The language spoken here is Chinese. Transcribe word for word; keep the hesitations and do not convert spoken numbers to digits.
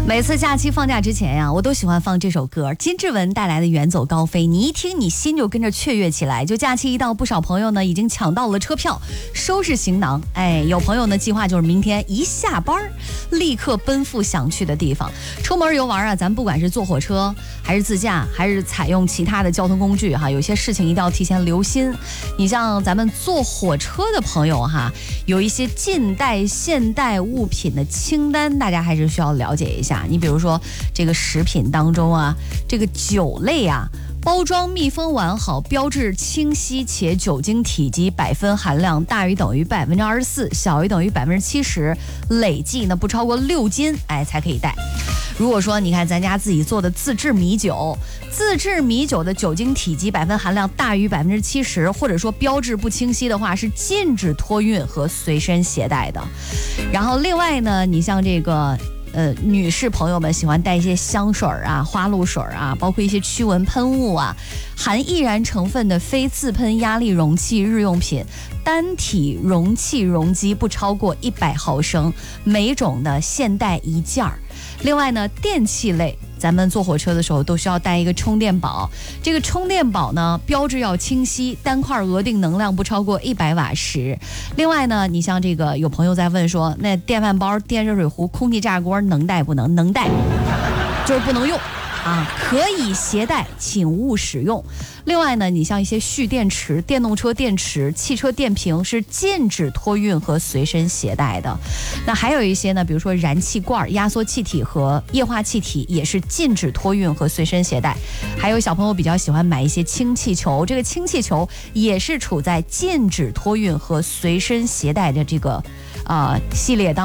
每次假期放假之前呀，我都喜欢放这首歌，金志文带来的《远走高飞》。你一听，你心就跟着雀跃起来。就假期一到，不少朋友呢已经抢到了车票，收拾行囊。哎，有朋友呢计划就是明天一下班，立刻奔赴想去的地方。出门游玩啊，咱不管是坐火车，还是自驾，还是采用其他的交通工具哈，有些事情一定要提前留心。你像咱们坐火车的朋友哈，有一些近代、现代物品的清单，大家还是需要了解一下。你比如说这个食品当中啊，这个酒类啊，包装密封完好，标志清晰且酒精体积百分含量大于等于百分之二十四，小于等于百分之七十，累计呢不超过六斤，哎才可以带。如果说你看咱家自己做的自制米酒，自制米酒的酒精体积百分含量大于百分之七十，或者说标志不清晰的话，是禁止托运和随身携带的。然后另外呢，你像这个。呃，女士朋友们喜欢带一些香水啊、花露水啊，包括一些驱蚊喷雾啊，含易燃成分的非自喷压力容器日用品，单体容器容积不超过一百毫升，每种呢限带一件儿。另外呢，电器类，咱们坐火车的时候都需要带一个充电宝。这个充电宝呢，标志要清晰，单块额定能量不超过一百瓦时。另外呢，你像这个有朋友在问说，那电饭煲、电热水壶、空气炸锅能带不能？能带，就是不能用。啊，可以携带，请勿使用。另外呢，你像一些蓄电池、电动车电池、汽车电瓶是禁止托运和随身携带的。那还有一些呢，比如说燃气罐、压缩气体和液化气体也是禁止托运和随身携带。还有小朋友比较喜欢买一些氢气球，这个氢气球也是处在禁止托运和随身携带的这个呃系列当中。